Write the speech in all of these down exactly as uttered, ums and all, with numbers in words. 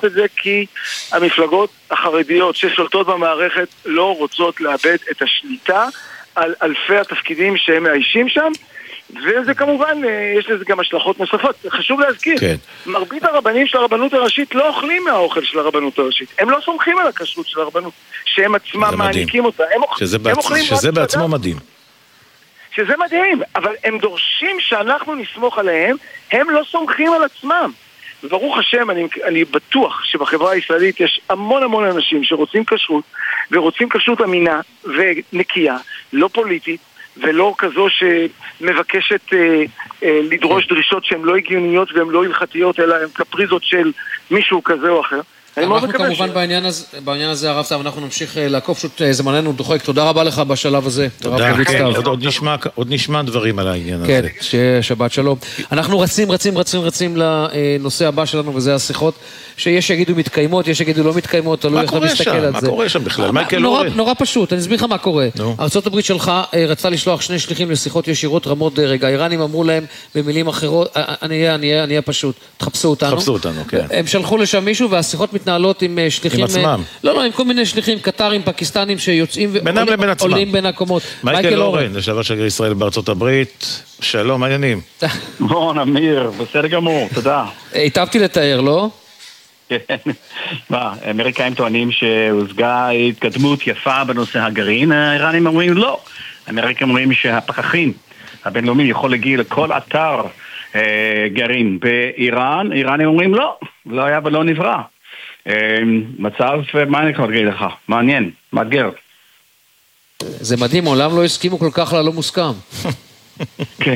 לעשות את זה כי המפלגות החרדיות ששולטות במערכת לא רוצות לאבד את השליטה על אלפי התפקידים שהם מאיישים שם, וזה כמובן, יש לזה גם השלכות נוספות. חשוב להזכיר, כן. מרבית הרבנים של הרבנות הראשית לא אוכלים מהאוכל של הרבנות הראשית. הם לא סומכים על הכשרות של הרבנות, שהם עצמם מעניקים אותה. הם, שזה, הם בעצ... שזה בעצמו מדהים. שזה מדהים, אבל הם דורשים שאנחנו נסמוך עליהם, הם לא סומכים על עצמם. וברוך השם, אני, אני בטוח שבחברה הישראלית יש המון המון אנשים שרוצים כשרות, ורוצים כשרות אמינה ונקייה, לא פוליטית, ולא כזו שמבקשת אה, אה, לדרוש דרישות שהן לא הגיוניות והן לא הלכתיות, אלא הן קפריזות של מישהו כזה או אחר. אנחנו כמובן ש... בעניין הזה, בעניין הזה הרב סתיו, אנחנו נמשיך לעקוב, פשוט זמננו דוחק. תודה רבה לך בשלב הזה. תודה, כן, עוד, עוד, נשמע, עוד נשמע דברים על העניין כן, הזה. כן, שיהיה שבת שלום. אנחנו רצים, רצים, רצים, רצים לנושא הבא שלנו, וזה השיחות שיש שיגידו מתקיימות, יש שיגידו לא מתקיימות, תלוי איך אתה מסתכל על זה. מה קורה שם בכלל? מייקל נורא, אורן. נורא פשוט, אני אסביר לך מה קורה. ארצות הברית שלך רצה לשלוח שני שליחים לשיחות ישירות רמות דרג. האיראנים אמרו להם במילים אחרות, אני אהיה, אני אהיה, אני אהיה פשוט, תחפשו אותנו. תחפשו אותנו, כן. הם שלחו לשם מישהו, והשיחות מתנהלות עם שליחים... עם עצמם. לא, לא, עם כל מיני שליחים, קטרים, פקיסטנים, שיוצאים ועולים בין הקומות. מייקל אורן, לשעבר שגריר ישראל בארצות הברית. שלום, מעניינים. בוא, אמיר, בסדר גמור, תודה. היטבתי לתאר, לא? כן. מה, האמריקאים טוענים שהושגה התקדמות יפה בנושא הגרעין, האיראנים אומרים לא. האמריקאים אומרים שהפקחים הבינלאומיים יכול להגיע לכל אתר גרעין באיראן, איראנים אומרים לא, לא היה ולא נברא. מצב, מה אני יכול להגיד לך? מעניין, מאתגר. זה מדהים, עולם לא הסכימו כל כך ללא מוסכם. כן.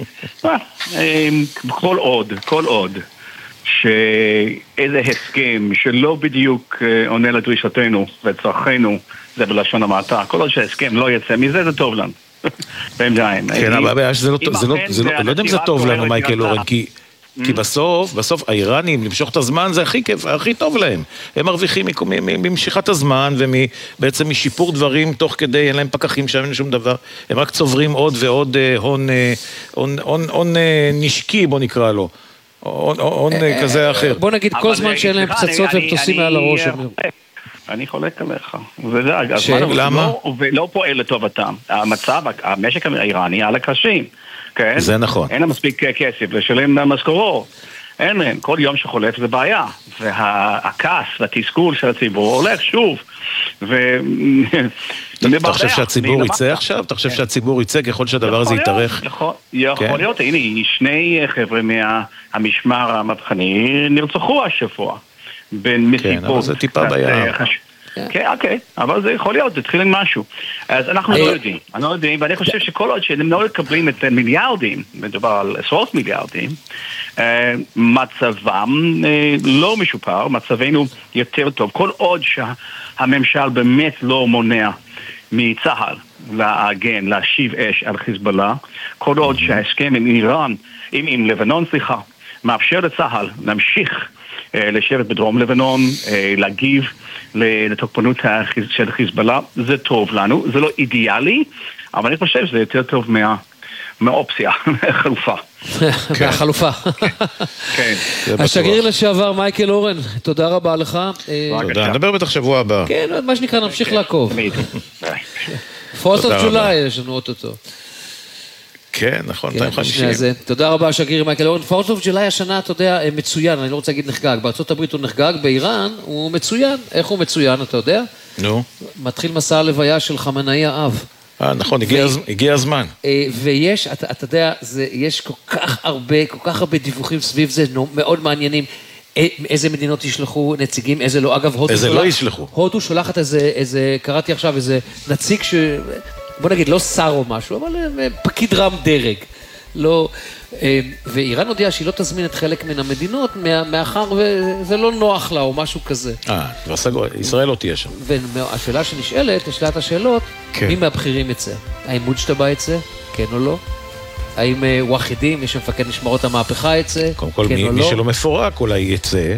כל עוד, כל עוד, שאיזה הסכם שלא בדיוק עונה לדרישתנו וצרכנו, זה בלשון המעטה, כל עוד שההסכם לא יצא מזה, זה טוב לנו. כן, אבל הבעיה שזה לא, לא יודע אם זה טוב לנו, מייקל אורן, כי כי בסוף, בסוף האיראנים, למשוך את הזמן זה הכי כיף, הכי טוב להם. הם מרוויחים ממשיכת הזמן ובעצם משיפור דברים תוך כדי, אין להם פקחים שם, אין שום דבר. הם רק צוברים עוד ועוד הון, הון, הון, הון נשקי, בוא נקרא לו. הון, הון כזה אחר. בוא נגיד, כל זמן שאין להם פצצות והם תוסעים מעל הראש. אני חולק עליך. וזה, למה? ולא פועל לטובתם. המצב, המשק האיראני על הקשים. כן? זה נכון. אין להם מספיק כסף לשלם משכורות. אין להם. כל יום שחולף זה בעיה. והכעס והתסכול של הציבור הולך שוב. ו... אתה חושב שהציבור יצא עכשיו? אתה חושב שהציבור יצא ככל שהדבר הזה יתארך? יכול להיות. הנה, שני חבר'ה מהמשמר המבחני נרצחו השבוע. כן, אבל זה טיפה בים. כן, אוקיי, אבל זה יכול להיות, זה התחיל עם משהו. אז אנחנו לא יודעים, אני לא יודעים, ואני חושב שכל עוד שהם לא מקבלים את מיליארדים, מדובר על עשרות מיליארדים, מצבם לא משופר, מצבנו יותר טוב. כל עוד שהממשל באמת לא מונע מצה"ל להגן, להשיב אש על חיזבאללה, כל עוד שההסכם עם איראן, עם, עם לבנון, סליחה, מאפשר לצה"ל להמשיך לשבת בדרום לבנון, להגיב לתוקפנות של חיזבאללה, זה טוב לנו, זה לא אידיאלי, אבל אני חושב שזה יותר טוב מה, מהאופציה, מהחלופה. מהחלופה. כן. השגריר לשעבר מייקל אורן, תודה רבה לך. תודה, נדבר בטח שבוע הבא. כן, מה שנקרא, נמשיך לעקוב. פורט אוף ג'ולי, יש לנו אותו. כן, נכון, מאתיים וחמישים. תודה רבה, השגריר מייקל אורן. פורט אוף ג'ולי השנה, אתה יודע, מצוין, אני לא רוצה להגיד נחגג. בארצות הברית הוא נחגג, באיראן הוא מצוין. איך הוא מצוין, אתה יודע? נו. מתחיל מסע הלוויה של חמנאי האב. אה, נכון, הגיע הזמן. ויש, אתה יודע, יש כל כך הרבה, כל כך הרבה דיווחים סביב זה, מאוד מעניינים. איזה מדינות ישלחו נציגים, איזה לא. אגב, הודו איזה לא ישלחו. הודו שולחת איזה, קראתי עכשיו, איזה נציג ש... בוא נגיד, לא שר או משהו, אבל פקיד רם דרג. לא, ואיראן הודיעה שהיא לא תזמין את חלק מן המדינות, מאחר וזה לא נוח לה או משהו כזה. אה, כבר סגור, ישראל לא תהיה שם. והשאלה שנשאלת, שאלת השאלות, מי מהבחירים יצא? האם מוג'טבא יצא? כן או לא? האם וחידים, מי שמפקד משמרות המהפכה יצא? קודם כל, מי שלא מפורק אולי יצא,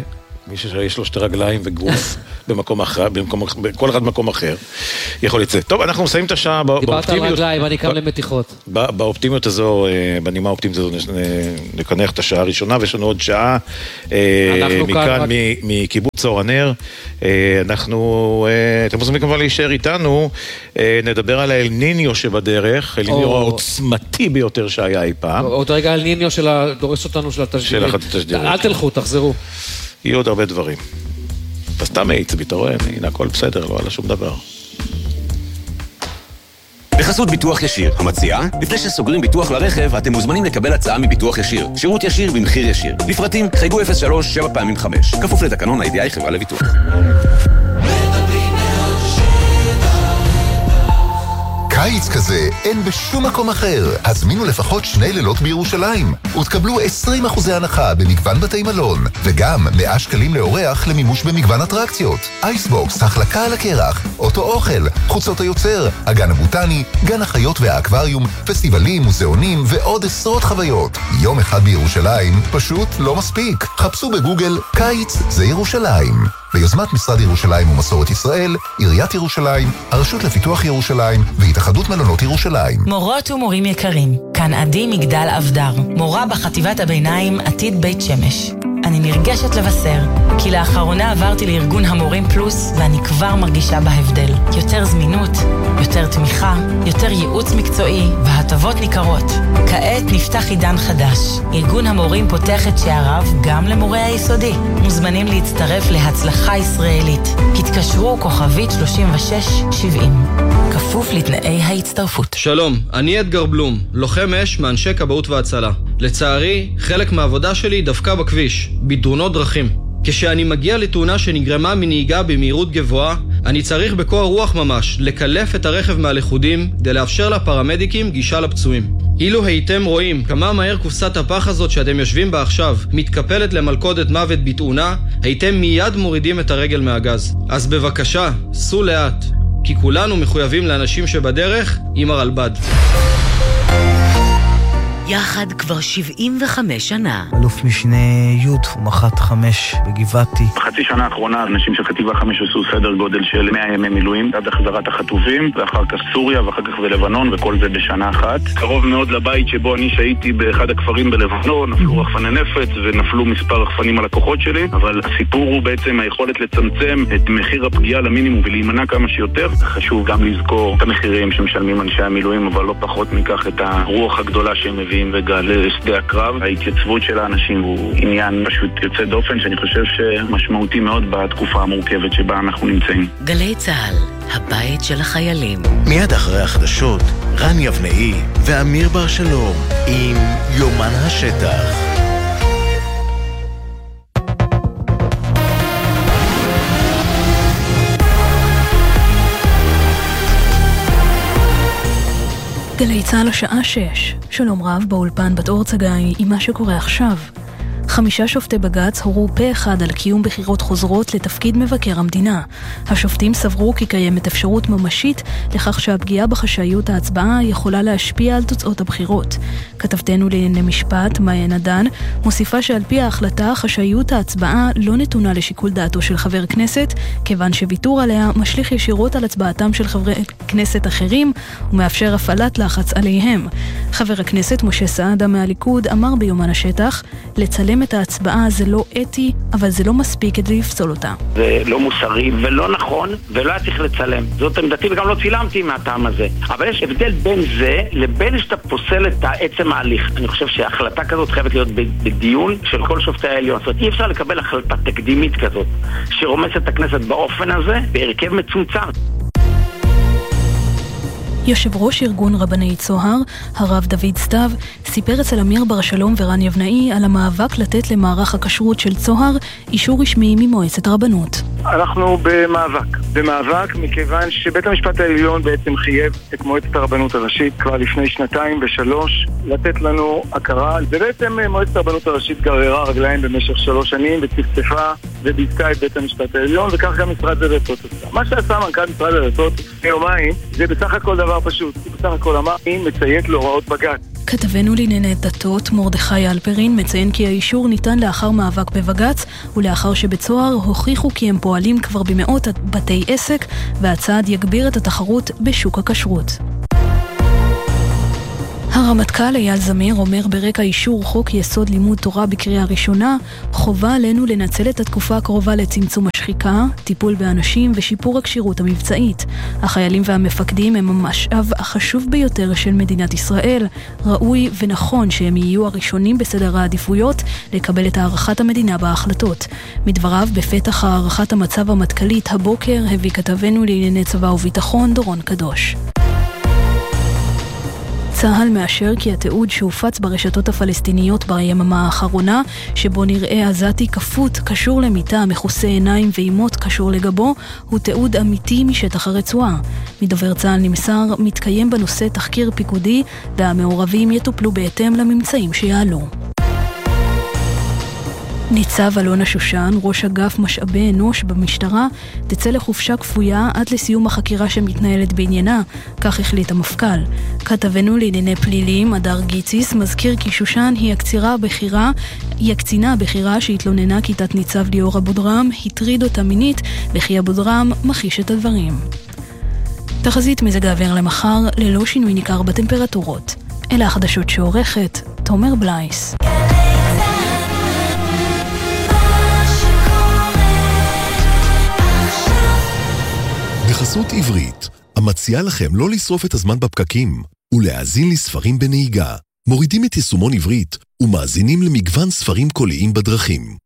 מי שיש לו שתי רגליים וגוף במקום אחר, בכל אחד במקום אחר, יכול לצאת. טוב, אנחנו מסיים את השעה באופטימיות. דיברת על רגליים, אני קם למתיחות. באופטימיות הזו, בנימה האופטימית הזו, נקנח את השעה הראשונה, ויש לנו עוד שעה מכאן, מקיבוץ אור הנר. אנחנו, אתם מוזמנים כמובן להישאר איתנו, נדבר על האל ניניו שבדרך, אל ניניו העוצמתי ביותר שהיה אי פעם. עוד רגע אל ניניו של הדורס אותנו של התשדירים. אל תלכו, תחזרו. יהיו עוד הרבה דברים. אתה סתם מאיץ בי, אתה רואה, הנה הכל בסדר, לא עלה שום דבר. בחסות ביטוח ישיר, המציעה, לפני שסוגרים ביטוח לרכב, אתם מוזמנים לקבל הצעה מביטוח ישיר. שירות ישיר במחיר ישיר. לפרטים, חייגו אפס שלוש שבע פעמים חמש. כפוף לתקנון ה-איי די איי חברה לביטוח. קיץ כזה אין בשום מקום אחר. הזמינו לפחות שני לילות בירושלים ותקבלו עשרים אחוזי הנחה במגוון בתי מלון וגם מאה שקלים לאורח למימוש במגוון אטרקציות. אייסבוקס, החלקה על הקרח, אוטו אוכל, חוצות היוצר, הגן הבוטני, גן החיות והאקווריום, פסטיבלים, מוזיאונים ועוד עשרות חוויות. יום אחד בירושלים פשוט לא מספיק. חפשו בגוגל קיץ זה ירושלים. ביוזמת משרד ירושלים ומסורת ישראל, עיריית ירושלים, הרשות לפיתוח ירושלים והתאחדות מלונות ירושלים. מורות ומורים יקרים, כאן עדי מגדל אבדר, מורה בחטיבת הביניים עתיד בית שמש. אני נרגשת לבשר, כי לאחרונה עברתי לארגון המורים פלוס, ואני כבר מרגישה בהבדל. יותר זמינות, יותר תמיכה, יותר ייעוץ מקצועי, והטבות ניכרות. כעת נפתח עידן חדש. ארגון המורים פותח את שעריו גם למורי היסודי. מוזמנים להצטרף להצלחה ישראלית. התקשרו כוכבית שלושים ושש שבעים. כפוף לתנאי ההצטרפות. שלום, אני אדגר בלום, לוחם אש מאנשי כבאות והצלה. לצערי, חלק מהעבודה שלי דווקא בכביש, בתאונות דרכים. כשאני מגיע לתאונה שנגרמה מנהיגה במהירות גבוהה, אני צריך בקור רוח ממש לקלף את הרכב מהלכודים כדי לאפשר לפרמדיקים גישה לפצועים. אילו הייתם רואים כמה מהר קופסת הפח הזאת שאתם יושבים בה עכשיו מתקפלת למלכודת מוות בתאונה, הייתם מיד מורידים את הרגל מהגז. אז בבקשה, סעו לאט, כי כולנו מחויבים לאנשים שבדרך עם הרלב"ד. יחד כבר שבעים וחמש שנה. אלוף משנה י' ומח"ט חמש בגבעתי. בחצי שנה האחרונה אנשים של חטיבה חמש עשו סדר גודל של מאה ימי מילואים עד החזרת החטופים, ואחר כך סוריה ואחר כך בלבנון, וכל זה בשנה אחת. קרוב מאוד לבית שבו אני שהייתי באחד הכפרים בלבנון, נפלו רחפני נפץ ונפלו מספר רחפנים על הכוחות שלי, אבל הסיפור הוא בעצם היכולת לצמצם את מחיר הפגיעה למינימום ולהימנע כמה שיותר. חשוב גם לזכור את המחירים שמשלמים אנשי המילואים, אבל לא פחות מכך את הרוח הגדולה שהם מביאים וגל שדה הקרב. ההתייצבות של האנשים הוא עניין פשוט יוצא דופן, שאני חושב שמשמעותי מאוד בתקופה המורכבת שבה אנחנו נמצאים. גלי צהל, הבית של החיילים. מיד אחרי החדשות, רן יבנאי ואמיר בר שלום עם יומן השטח. גלי צהל השעה שש. שלום רב באולפן בת אור צגאי עם מה שקורה עכשיו. חמישה שופטי בג"ץ הורו פה אחד על קיום בחירות חוזרות לתפקיד מבקר המדינה. השופטים סברו כי קיימת אפשרות ממשית לכך שהפגיעה בחשאיות ההצבעה יכולה להשפיע על תוצאות הבחירות. כתבתנו לענייני משפט, מעיין עדן, מוסיפה שעל פי ההחלטה חשאיות ההצבעה לא נתונה לשיקול דעתו של חבר כנסת, כיוון שוויתור עליה משליך ישירות על הצבעתם של חברי כנסת אחרים ומאפשר הפעלת לחץ עליהם. חבר הכנסת משה סעדה מהליכוד אמר ביומן השטח, לצלם את ההצבעה זה לא אתי, אבל זה לא מספיק כדי לפסול אותה. זה לא מוסרי ולא נכון, ולא צריך לצלם. זאת עמדתי וגם לא צילמתי מהטעם הזה. אבל יש הבדל בין זה לבין שאתה פוסל את עצם ההליך. אני חושב שההחלטה כזאת חייבת להיות בדיון של כל שופטי העליון. זאת אומרת, אי אפשר לקבל החלטה תקדימית כזאת, שרומסת את הכנסת באופן הזה, בהרכב מצומצם. יושב ראש ארגון רבני צוהר, הרב דוד סתיו, סיפר אצל אמיר בר שלום ורן יבנאי על המאבק לתת למערך הכשרות של צוהר אישור רשמי ממועצת הרבנות. אנחנו במאבק. במאבק מכיוון שבית המשפט העליון בעצם חייב את מועצת הרבנות הראשית כבר לפני שנתיים ושלוש לתת לנו הכרה. ובעצם מועצת הרבנות הראשית גררה רגליים במשך שלוש שנים וצפצפה וביזתה את בית המשפט העליון, וכך גם משרד הדתות עושה. מה שעשה מנכ"ל משרד הדתות לפני יומיים זה בסך הכל דבר פשוט. בסך הכל אמר, אם מציית להוראות בג"ץ. כתבנו לענייני דתות מרדכי אלפרין מציין כי האישור ניתן לאחר מאבק בבג"ץ ולאחר שבצוהר הוכיחו כי הם פועלים כבר במאות בתי עסק והצעד יגביר את התחרות בשוק הכשרות. הרמטכ"ל אייל זמיר אומר ברקע אישור חוק יסוד לימוד תורה בקריאה ראשונה, חובה עלינו לנצל את התקופה הקרובה לצמצום השחיקה, טיפול באנשים ושיפור הכשירות המבצעית. החיילים והמפקדים הם המשאב החשוב ביותר של מדינת ישראל. ראוי ונכון שהם יהיו הראשונים בסדר העדיפויות לקבל את הערכת המדינה בהחלטות. מדבריו בפתח הערכת המצב המטכ"לית הבוקר הביא כתבנו לענייני צבא וביטחון דורון קדוש. צה"ל מאשר כי התיעוד שהופץ ברשתות הפלסטיניות ביממה האחרונה, שבו נראה עזתי כפות קשור למיטה, מכוסה עיניים ואימות קשור לגבו, הוא תיעוד אמיתי משטח הרצועה. מדובר צה"ל נמסר, מתקיים בנושא תחקיר פיקודי, והמעורבים יטופלו בהתאם לממצאים שיעלו. ניצב אלונה שושן, ראש אגף משאבי אנוש במשטרה, תצא לחופשה כפויה עד לסיום החקירה שמתנהלת בעניינה, כך החליט המפכ"ל. כתבנו לענייני פליליים, הדר גיציס, מזכיר כי שושן היא הקצירה הבכירה, היא הקצינה הבכירה שהתלוננה כי תת ניצב ליאור אבודרם הטריד אותה מינית, וכי אבודרם מכחיש את הדברים. תחזית מזג האוויר למחר, ללא שינוי ניכר בטמפרטורות. אלה החדשות שעורכת, תומר בלייס. בחסות עברית, המציעה לכם לא לשרוף את הזמן בפקקים ולהאזין לספרים בנהיגה. מורידים את יישומון עברית ומאזינים למגוון ספרים קוליים בדרכים.